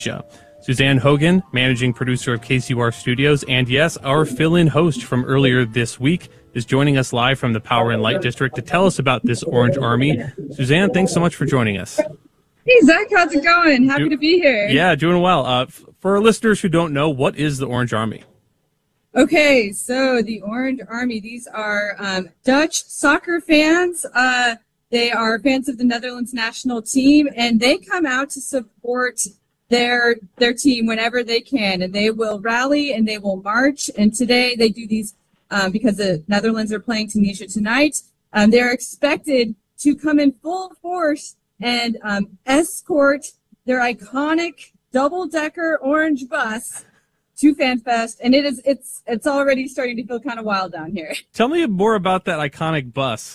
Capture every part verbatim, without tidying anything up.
Suzanne Hogan, managing producer of K C U R Studios, and yes, our fill-in host from earlier this week is joining us live from the Power and Light District to tell us about this Orange Army. Suzanne, thanks so much for joining us. Hey, Zach, how's it going? Happy Do- to be here. Yeah, doing well. Uh, f- for our listeners who don't know, what is the Orange Army? Okay, so the Orange Army, these are um, Dutch soccer fans. Uh, they are fans of the Netherlands national team, and they come out to support their their team whenever they can, and they will rally and they will march. And today they do these um, because the Netherlands are playing Tunisia tonight. Um, they're expected to come in full force and um, escort their iconic double-decker orange bus to FanFest, and it is it's it's already starting to feel kind of wild down here. Tell me more about that iconic bus.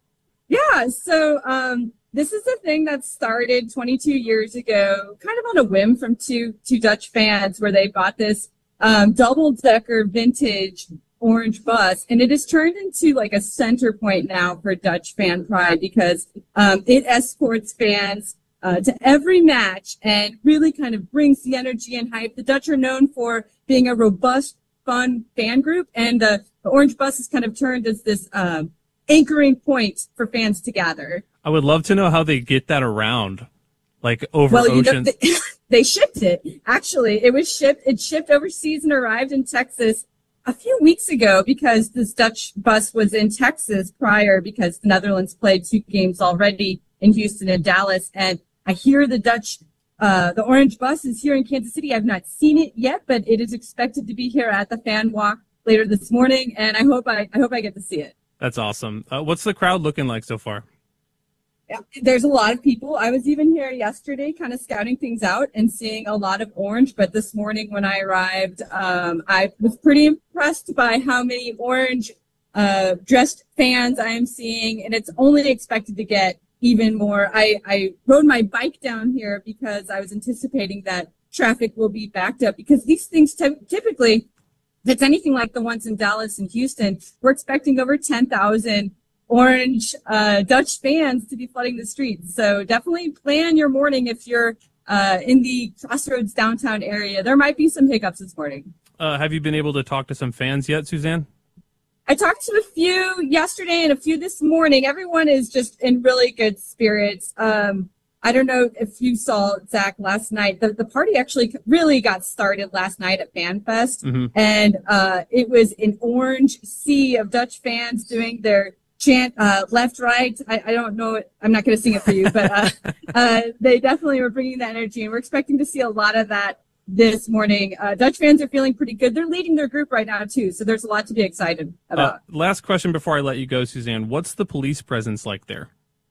Yeah, so um, this is a thing that started twenty-two years ago, kind of on a whim from two two Dutch fans, where they bought this um, double-decker vintage orange bus, and it has turned into like a center point now for Dutch fan pride because um, it escorts fans uh, to every match and really kind of brings the energy and hype. The Dutch are known for being a robust, fun fan group, and the, the orange bus has kind of turned as this um, anchoring point for fans to gather. I would love to know how they get that around, like over well, oceans. You know, they, they shipped it. Actually, it was shipped. It shipped overseas and arrived in Texas a few weeks ago because this Dutch bus was in Texas prior because the Netherlands played two games already in Houston and Dallas. And I hear the Dutch, uh, the orange bus is here in Kansas City. I've not seen it yet, but it is expected to be here at the fan walk later this morning. And I hope I, I hope I get to see it. That's awesome. Uh, what's the crowd looking like so far? Yeah, there's a lot of people. I was even here yesterday kind of scouting things out and seeing a lot of orange. But this morning when I arrived, um, I was pretty impressed by how many orange uh, dressed fans I am seeing. And it's only expected to get even more. I, I rode my bike down here because I was anticipating that traffic will be backed up because these things t- typically, if it's anything like the ones in Dallas and Houston, we're expecting over ten thousand orange uh, Dutch fans to be flooding the streets. So definitely plan your morning if you're uh, in the Crossroads downtown area. There might be some hiccups this morning. Uh, have you been able to talk to some fans yet, Suzanne? I talked to a few yesterday and a few this morning. Everyone is just in really good spirits. Um, I don't know if you saw, Zach, last night. The, the party actually really got started last night at FanFest. Mm-hmm. And uh, it was an orange sea of Dutch fans doing their chant uh, left, right. I, I don't know. It, I'm not going to sing it for you, but uh, uh, they definitely were bringing that energy. And we're expecting to see a lot of that this morning. Uh, Dutch fans are feeling pretty good. They're leading their group right now, too. So there's a lot to be excited about. Uh, last question before I let you go, Suzanne. What's the police presence like there?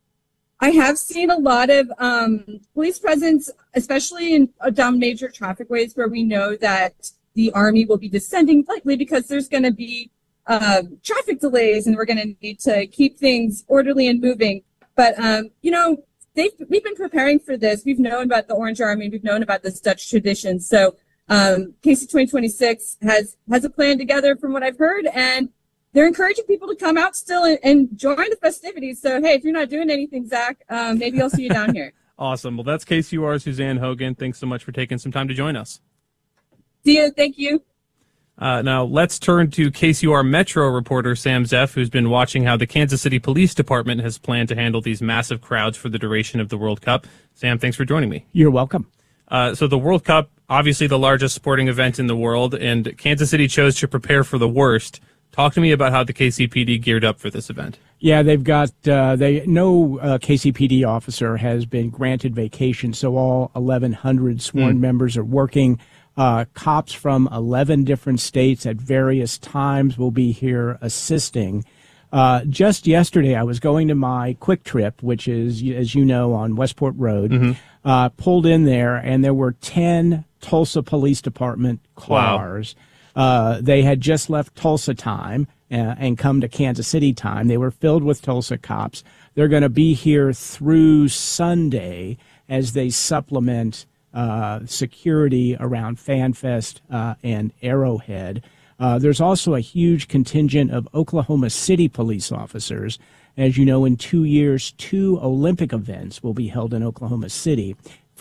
I have seen a lot of um, police presence, especially in uh, down major traffic ways where we know that the Army will be descending likely because there's going to be uh, traffic delays and we're going to need to keep things orderly and moving. But, um, you know, they've, we've been preparing for this. We've known about the Orange Army. We've known about this Dutch tradition. So um, K C twenty twenty-six has, has a plan together from what I've heard, and they're encouraging people to come out still and, and join the festivities. So, hey, if you're not doing anything, Zach, um, maybe I'll see you down here. Awesome. Well, that's K C U R Suzanne Hogan. Thanks so much for taking some time to join us. See you. Thank you. Uh, now, let's turn to K C U R Metro reporter Sam Zeff, who's been watching how the Kansas City Police Department has planned to handle these massive crowds for the duration of the World Cup. Sam, thanks for joining me. You're welcome. Uh, so the World Cup, obviously the largest sporting event in the world, and Kansas City chose to prepare for the worst. Talk to me about how the K C P D geared up for this event. Yeah, they've got, uh, they no uh, K C P D officer has been granted vacation, so all eleven hundred sworn mm. members are working. Uh, cops from eleven different states at various times will be here assisting. Uh, just yesterday, I was going to my Quick Trip, which is, as you know, on Westport Road, mm-hmm. uh, pulled in there, and there were ten Tulsa Police Department cars. Wow. Uh, they had just left Tulsa time uh, and come to Kansas City time. They were filled with Tulsa cops. They're going to be here through Sunday as they supplement uh, security around FanFest uh, and Arrowhead. Uh, there's also a huge contingent of Oklahoma City police officers. As you know, in two years, two Olympic events will be held in Oklahoma City.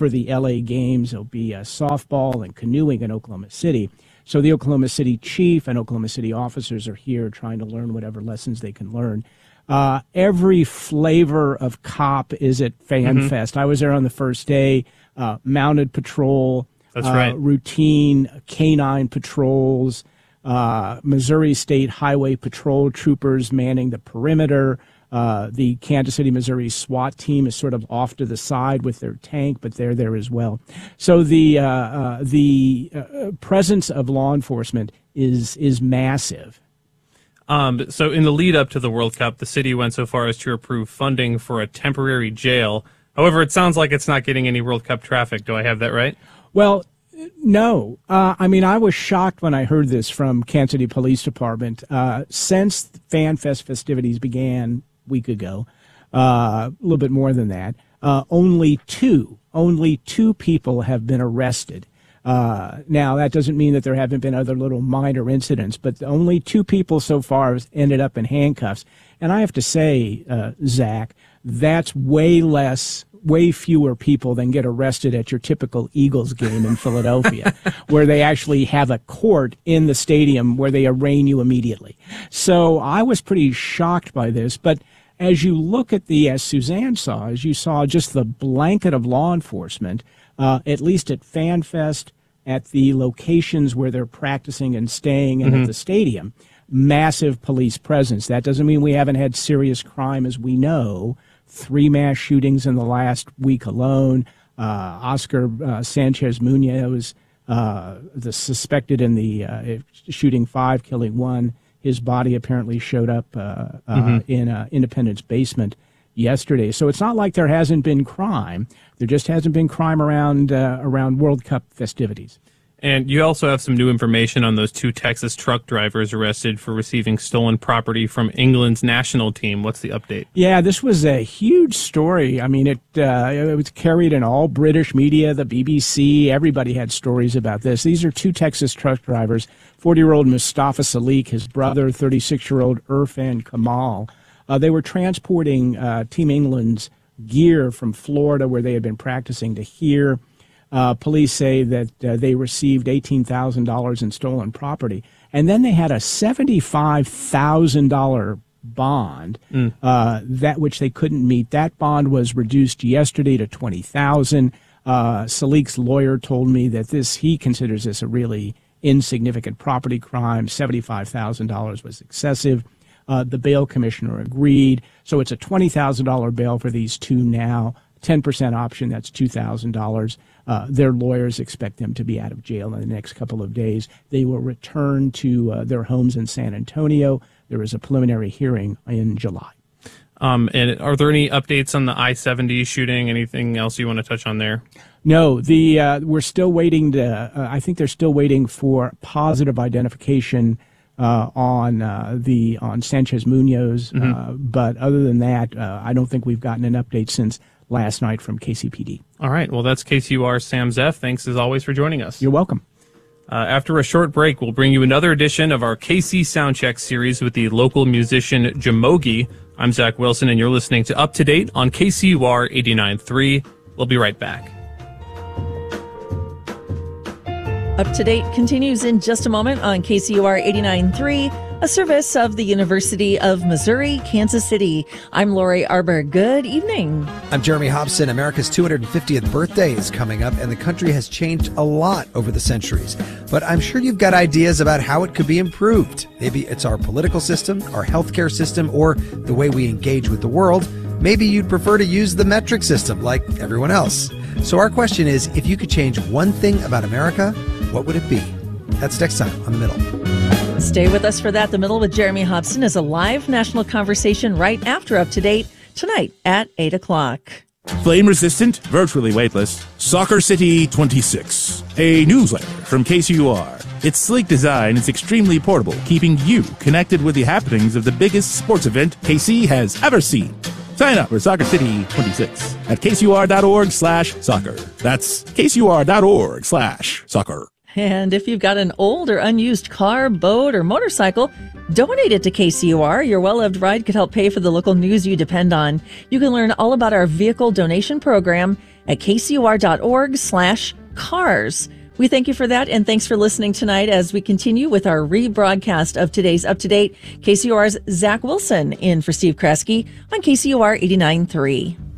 for the L A games. There'll be uh, softball and canoeing in Oklahoma City. So the Oklahoma City chief and Oklahoma City officers are here trying to learn whatever lessons they can learn. Uh, every flavor of cop is at Fan mm-hmm. Fest. I was there on the first day. Uh, mounted patrol, That's uh, right. routine canine patrols, uh, Missouri State Highway Patrol troopers manning the perimeter. Uh, the Kansas City, Missouri SWAT team is sort of off to the side with their tank, but they're there as well. So the uh, uh, the uh, presence of law enforcement is is massive. Um, so in the lead up to the World Cup, the city went so far as to approve funding for a temporary jail. However, it sounds like it's not getting any World Cup traffic. Do I have that right? Well, no. Uh, I mean, I was shocked when I heard this from Kansas City Police Department. Uh, since Fan Fest festivities began a week ago, uh, a little bit more than that, uh, only two, only two people have been arrested. Uh, now, that doesn't mean that there haven't been other little minor incidents, but only two people so far have ended up in handcuffs. And I have to say, uh, Zach, that's way less, way fewer people than get arrested at your typical Eagles game in Philadelphia, where they actually have a court in the stadium where they arraign you immediately. So I was pretty shocked by this, but as you look at the, as Suzanne saw, as you saw just the blanket of law enforcement, uh, at least at FanFest, at the locations where they're practicing and staying and mm-hmm. at the stadium, massive police presence. That doesn't mean we haven't had serious crime, as we know. Three mass shootings in the last week alone. Uh, Oscar uh, Sanchez Munoz, uh, the suspected in the uh, shooting five, killing one. His body apparently showed up uh, uh, mm-hmm. in uh, Independence basement yesterday. So it's not like there hasn't been crime. There just hasn't been crime around uh, around World Cup festivities. And you also have some new information on those two Texas truck drivers arrested for receiving stolen property from England's national team. What's the update? Yeah, this was a huge story. I mean, it, uh, it was carried in all British media, the B B C. Everybody had stories about this. These are two Texas truck drivers, forty-year-old Mustafa Salik, his brother, thirty-six-year-old Irfan Kamal. Uh, they were transporting uh, Team England's gear from Florida, where they had been practicing, to here. Uh, police say that uh, they received eighteen thousand dollars in stolen property. And then they had a seventy-five thousand dollars bond, mm. uh, that which they couldn't meet. That bond was reduced yesterday to twenty thousand dollars. Uh, Salik's lawyer told me that this, he considers this a really insignificant property crime. seventy-five thousand dollars was excessive. Uh, the bail commissioner agreed. So it's a twenty thousand dollars bail for these two now. ten percent option, that's two thousand dollars. Uh, their lawyers expect them to be out of jail in the next couple of days. They will return to uh, their homes in San Antonio. There is a preliminary hearing in July. Um, and are there any updates on the I seventy shooting? Anything else you want to touch on there? No, the uh, we're still waiting to, uh, I think they're still waiting for positive identification uh, on uh, the on Sanchez Munoz. Mm-hmm. Uh, but other than that, uh, I don't think we've gotten an update since last night from K C P D. All right. Well, that's K C U R Sam Zeff. Thanks as always for joining us. You're welcome. Uh, after a short break, we'll bring you another edition of our K C Soundcheck series with the local musician Jamogi. I'm Zach Wilson, and you're listening to Up to Date on K C U R eighty-nine point three. We'll be right back. Up to Date continues in just a moment on K C U R eighty-nine point three, a service of the University of Missouri, Kansas City. I'm Lori Arbor. Good evening. I'm Jeremy Hobson. America's two hundred fiftieth birthday is coming up, and the country has changed a lot over the centuries. But I'm sure you've got ideas about how it could be improved. Maybe it's our political system, our healthcare system, or the way we engage with the world. Maybe you'd prefer to use the metric system like everyone else. So our question is, if you could change one thing about America, what would it be? That's next time on The Middle. Stay with us for that. The Middle with Jeremy Hobson is a live national conversation right after Up to Date, tonight at eight o'clock. Flame resistant, virtually weightless, Soccer City twenty-six, a newsletter from K C U R. Its sleek design is extremely portable, keeping you connected with the happenings of the biggest sports event K C has ever seen. Sign up for Soccer City twenty-six at K C U R dot org slash soccer. That's K C U R dot org slash soccer. And if you've got an old or unused car, boat, or motorcycle, donate it to K C U R. Your well-loved ride could help pay for the local news you depend on. You can learn all about our vehicle donation program at kcur.org slash cars. We thank you for that, and thanks for listening tonight as we continue with our rebroadcast of today's Up to Date. K C U R's Zach Wilson in for Steve Kresge on K C U R eighty-nine point three.